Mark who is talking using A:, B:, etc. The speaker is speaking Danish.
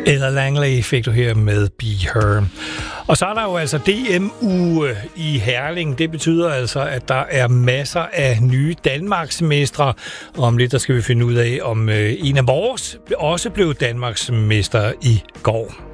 A: Ella Langley fik du her med Be Her. Og så er der jo altså DM-uge i Herning. Det betyder altså, at der er masser af nye Danmarksmestre. Om lidt der skal vi finde ud af, om en af vores også blev Danmarksmester i går.